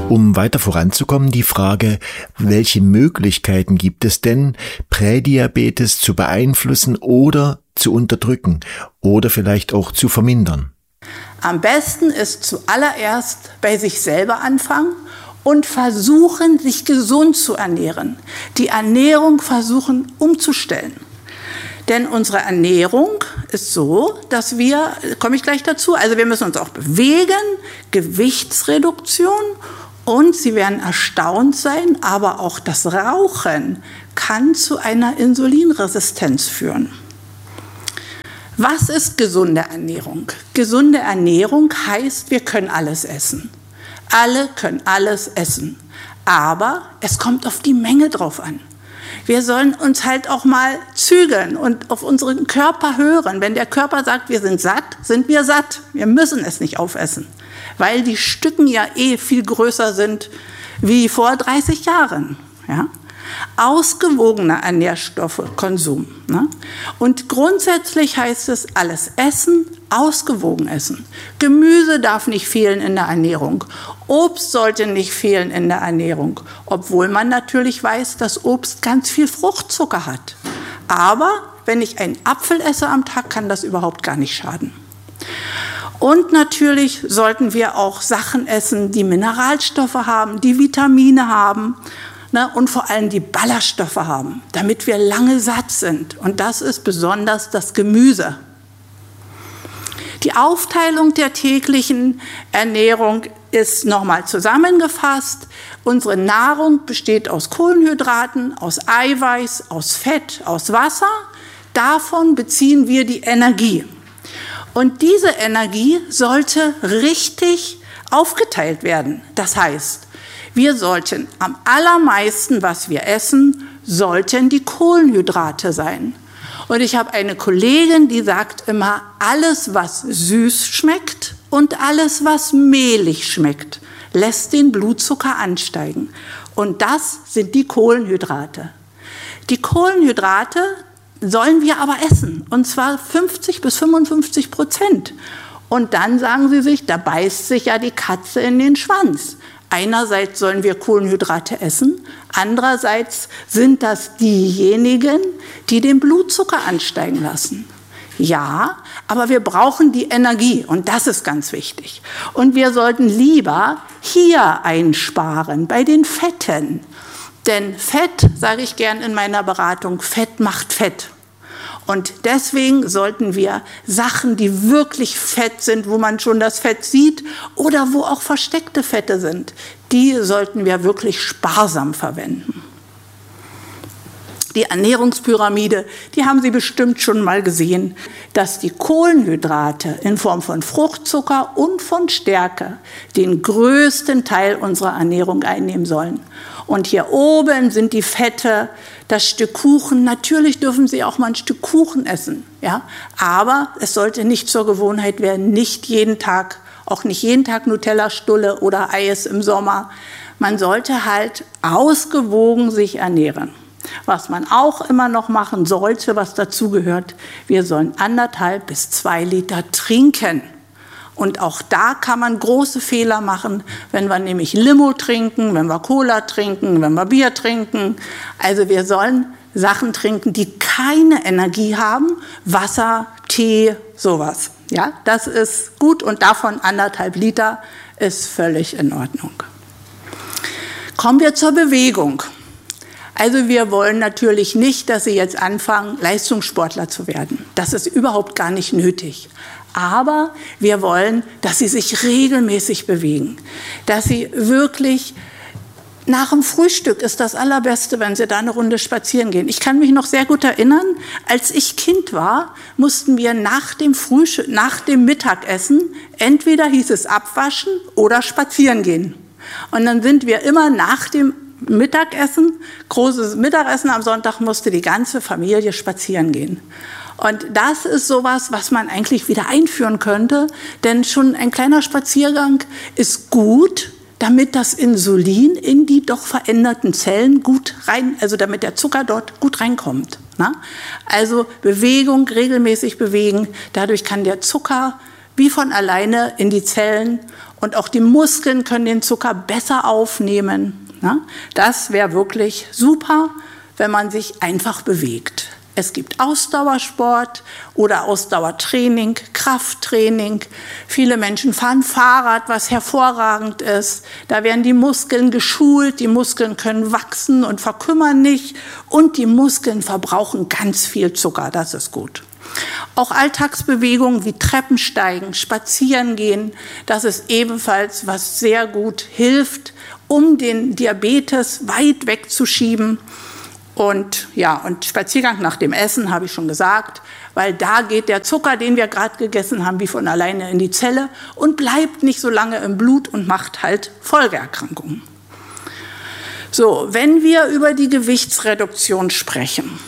Um weiter voranzukommen, die Frage, welche Möglichkeiten gibt es denn, Prädiabetes zu beeinflussen oder zu unterdrücken oder vielleicht auch zu vermindern? Am besten ist zuallererst bei sich selber anfangen und versuchen, sich gesund zu ernähren. Die Ernährung versuchen umzustellen. Denn unsere Ernährung ist so, dass wir, komme ich gleich dazu, also wir müssen uns auch bewegen, Gewichtsreduktion und Sie werden erstaunt sein, aber auch das Rauchen kann zu einer Insulinresistenz führen. Was ist gesunde Ernährung? Gesunde Ernährung heißt, wir können alles essen. Alle können alles essen. Aber es kommt auf die Menge drauf an. Wir sollen uns halt auch mal zügeln und auf unseren Körper hören. Wenn der Körper sagt, wir sind satt, sind wir satt. Wir müssen es nicht aufessen, weil die Stücken ja viel größer sind wie vor 30 Jahren. Ja? Ausgewogener Nährstoffkonsum. Ne? Und grundsätzlich heißt es, alles essen, ausgewogen essen. Gemüse darf nicht fehlen in der Ernährung. Obst sollte nicht fehlen in der Ernährung, obwohl man natürlich weiß, dass Obst ganz viel Fruchtzucker hat. Aber wenn ich einen Apfel esse am Tag, kann das überhaupt gar nicht schaden. Und natürlich sollten wir auch Sachen essen, die Mineralstoffe haben, die Vitamine haben, ne, und vor allem die Ballaststoffe haben, damit wir lange satt sind. Und das ist besonders das Gemüse. Die Aufteilung der täglichen Ernährung ist nochmal zusammengefasst. Unsere Nahrung besteht aus Kohlenhydraten, aus Eiweiß, aus Fett, aus Wasser. Davon beziehen wir die Energie. Und diese Energie sollte richtig aufgeteilt werden. Das heißt, wir sollten am allermeisten, was wir essen, sollten die Kohlenhydrate sein. Und ich habe eine Kollegin, die sagt immer, alles, was süß schmeckt und alles, was mehlig schmeckt, lässt den Blutzucker ansteigen. Und das sind die Kohlenhydrate. Die Kohlenhydrate sollen wir aber essen, und zwar 50-55%. Und dann sagen sie sich, da beißt sich ja die Katze in den Schwanz. Einerseits sollen wir Kohlenhydrate essen, andererseits sind das diejenigen, die den Blutzucker ansteigen lassen. Ja, aber wir brauchen die Energie und das ist ganz wichtig. Und wir sollten lieber hier einsparen, bei den Fetten. Denn Fett, sage ich gern in meiner Beratung, Fett macht Fett. Und deswegen sollten wir Sachen, die wirklich fett sind, wo man schon das Fett sieht oder wo auch versteckte Fette sind, die sollten wir wirklich sparsam verwenden. Die Ernährungspyramide, die haben Sie bestimmt schon mal gesehen, dass die Kohlenhydrate in Form von Fruchtzucker und von Stärke den größten Teil unserer Ernährung einnehmen sollen. Und hier oben sind die Fette, das Stück Kuchen. Natürlich dürfen Sie auch mal ein Stück Kuchen essen, ja? Aber es sollte nicht zur Gewohnheit werden, nicht jeden Tag, auch nicht jeden Tag Nutella-Stulle oder Eis im Sommer. Man sollte halt ausgewogen sich ernähren. Was man auch immer noch machen sollte, was dazugehört, wir sollen 1,5 bis 2 Liter trinken. Und auch da kann man große Fehler machen, wenn wir nämlich Limo trinken, wenn wir Cola trinken, wenn wir Bier trinken. Also wir sollen Sachen trinken, die keine Energie haben, Wasser, Tee, sowas. Ja, das ist gut und davon 1,5 Liter ist völlig in Ordnung. Kommen wir zur Bewegung. Also wir wollen natürlich nicht, dass Sie jetzt anfangen, Leistungssportler zu werden. Das ist überhaupt gar nicht nötig. Aber wir wollen, dass Sie sich regelmäßig bewegen, dass Sie wirklich nach dem Frühstück ist das Allerbeste, wenn Sie da eine Runde spazieren gehen. Ich kann mich noch sehr gut erinnern, als ich Kind war, mussten wir nach dem Frühstück, nach dem Mittagessen, entweder hieß es abwaschen oder spazieren gehen. Und dann sind wir immer nach dem Mittagessen, großes Mittagessen am Sonntag, musste die ganze Familie spazieren gehen. Und das ist sowas, was man eigentlich wieder einführen könnte, denn schon ein kleiner Spaziergang ist gut, damit das Insulin in die doch veränderten Zellen gut rein, also damit der Zucker dort gut reinkommt. Ne? Also Bewegung, regelmäßig bewegen, dadurch kann der Zucker wie von alleine in die Zellen und auch die Muskeln können den Zucker besser aufnehmen. Ja? Das wäre wirklich super, wenn man sich einfach bewegt. Es gibt Ausdauersport oder Ausdauertraining, Krafttraining. Viele Menschen fahren Fahrrad, was hervorragend ist. Da werden die Muskeln geschult, die Muskeln können wachsen und verkümmern nicht. Und die Muskeln verbrauchen ganz viel Zucker, das ist gut. Auch Alltagsbewegungen wie Treppensteigen, Spazierengehen, das ist ebenfalls, was sehr gut hilft, um den Diabetes weit wegzuschieben. Und Spaziergang nach dem Essen, habe ich schon gesagt, weil da geht der Zucker, den wir gerade gegessen haben, wie von alleine in die Zelle und bleibt nicht so lange im Blut und macht halt Folgeerkrankungen. So, wenn wir über die Gewichtsreduktion sprechen,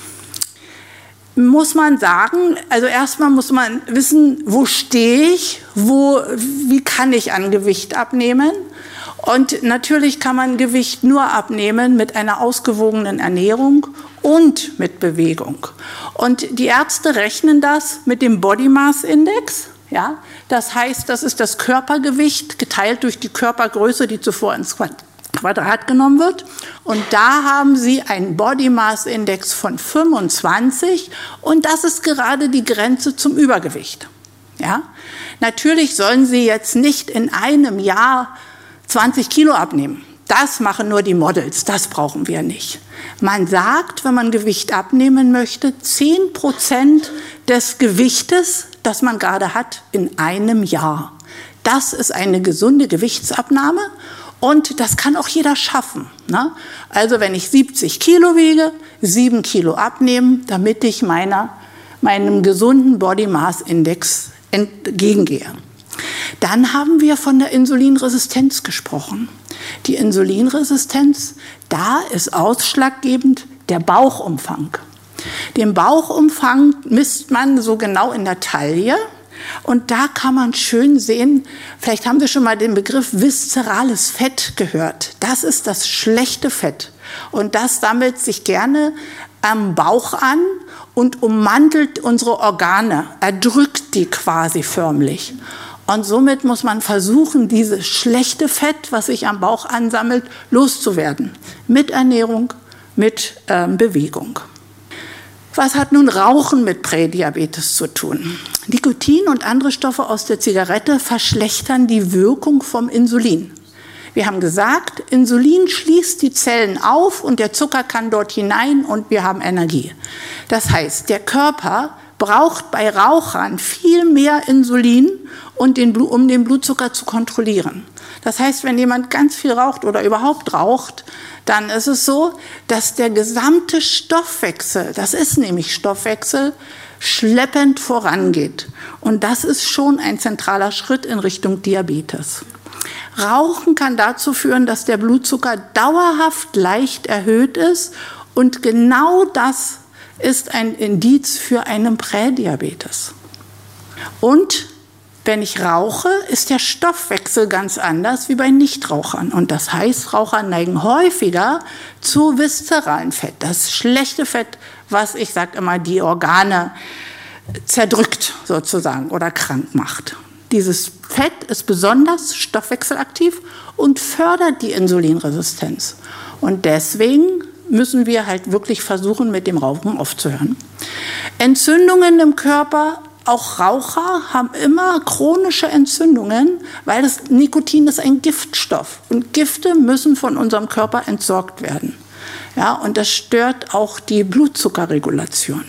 muss man sagen, also erstmal muss man wissen, wo stehe ich, wie kann ich an Gewicht abnehmen? Und natürlich kann man Gewicht nur abnehmen mit einer ausgewogenen Ernährung und mit Bewegung. Und die Ärzte rechnen das mit dem Body Mass Index. Ja? Das heißt, das ist das Körpergewicht geteilt durch die Körpergröße, die zuvor ins Quadrat genommen wird. Und da haben Sie einen Body Mass Index von 25 und das ist gerade die Grenze zum Übergewicht. Ja? Natürlich sollen Sie jetzt nicht in einem Jahr 20 Kilo abnehmen. Das machen nur die Models, das brauchen wir nicht. Man sagt, wenn man Gewicht abnehmen möchte, 10% des Gewichtes, das man gerade hat, in einem Jahr. Das ist eine gesunde Gewichtsabnahme und das kann auch jeder schaffen. Ne? Also wenn ich 70 Kilo wiege, 7 Kilo abnehmen, damit ich meinem gesunden Body Mass Index entgegengehe. Dann haben wir von der Insulinresistenz gesprochen. Die Insulinresistenz, da ist ausschlaggebend der Bauchumfang. Den Bauchumfang misst man so genau in der Taille und da kann man schön sehen, vielleicht haben Sie schon mal den Begriff viszerales Fett gehört. Das ist das schlechte Fett und das sammelt sich gerne am Bauch an und ummantelt unsere Organe, erdrückt die quasi förmlich. Und somit muss man versuchen, dieses schlechte Fett, was sich am Bauch ansammelt, loszuwerden. Mit Ernährung, mit Bewegung. Was hat nun Rauchen mit Prädiabetes zu tun? Nikotin und andere Stoffe aus der Zigarette verschlechtern die Wirkung vom Insulin. Wir haben gesagt, Insulin schließt die Zellen auf und der Zucker kann dort hinein und wir haben Energie. Das heißt, der Körper braucht bei Rauchern viel mehr Insulin, um den Blutzucker zu kontrollieren. Das heißt, wenn jemand ganz viel raucht oder überhaupt raucht, dann ist es so, dass der gesamte Stoffwechsel, das ist nämlich Stoffwechsel, schleppend vorangeht. Und das ist schon ein zentraler Schritt in Richtung Diabetes. Rauchen kann dazu führen, dass der Blutzucker dauerhaft leicht erhöht ist und genau das ist ein Indiz für einen Prädiabetes. Und wenn ich rauche, ist der Stoffwechsel ganz anders wie bei Nichtrauchern. Und das heißt, Raucher neigen häufiger zu viszeralem Fett. Das schlechte Fett, was, ich sage immer, die Organe zerdrückt sozusagen oder krank macht. Dieses Fett ist besonders stoffwechselaktiv und fördert die Insulinresistenz. Und deswegen müssen wir halt wirklich versuchen, mit dem Rauchen aufzuhören. Entzündungen im Körper, auch Raucher haben immer chronische Entzündungen, weil das Nikotin ist ein Giftstoff. Und Gifte müssen von unserem Körper entsorgt werden. Ja, und das stört auch die Blutzuckerregulation.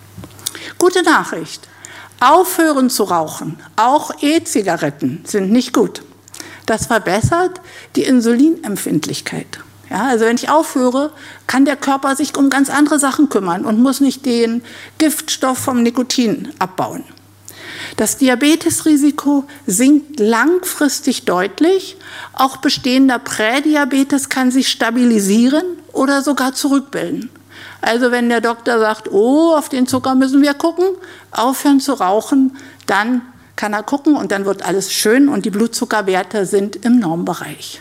Gute Nachricht. Aufhören zu rauchen, auch E-Zigaretten sind nicht gut. Das verbessert die Insulinempfindlichkeit. Ja, also wenn ich aufhöre, kann der Körper sich um ganz andere Sachen kümmern und muss nicht den Giftstoff vom Nikotin abbauen. Das Diabetesrisiko sinkt langfristig deutlich. Auch bestehender Prädiabetes kann sich stabilisieren oder sogar zurückbilden. Also wenn der Doktor sagt, oh, auf den Zucker müssen wir gucken, aufhören zu rauchen, dann kann er gucken und dann wird alles schön und die Blutzuckerwerte sind im Normbereich.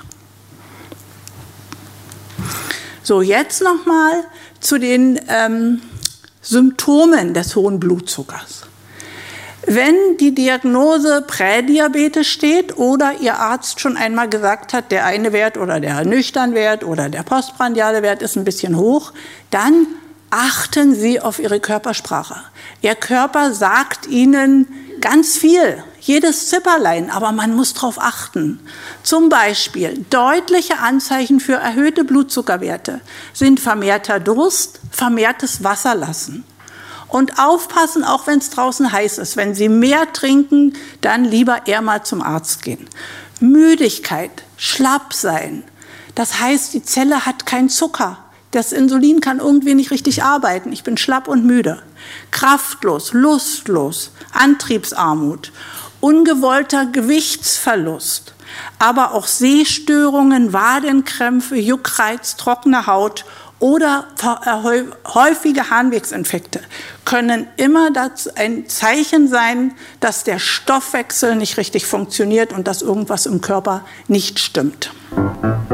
So, jetzt nochmal zu den Symptomen des hohen Blutzuckers. Wenn die Diagnose Prädiabetes steht oder Ihr Arzt schon einmal gesagt hat, der eine Wert oder der Nüchternwert oder der postprandiale Wert ist ein bisschen hoch, dann achten Sie auf Ihre Körpersprache. Ihr Körper sagt Ihnen ganz viel, jedes Zipperlein, aber man muss darauf achten. Zum Beispiel deutliche Anzeichen für erhöhte Blutzuckerwerte sind vermehrter Durst, vermehrtes Wasserlassen. Und aufpassen, auch wenn es draußen heiß ist. Wenn Sie mehr trinken, dann lieber eher mal zum Arzt gehen. Müdigkeit, schlapp sein. Das heißt, die Zelle hat keinen Zucker. Das Insulin kann irgendwie nicht richtig arbeiten. Ich bin schlapp und müde. Kraftlos, lustlos, Antriebsarmut, ungewollter Gewichtsverlust, aber auch Sehstörungen, Wadenkrämpfe, Juckreiz, trockene Haut oder häufige Harnwegsinfekte können immer ein Zeichen sein, dass der Stoffwechsel nicht richtig funktioniert und dass irgendwas im Körper nicht stimmt.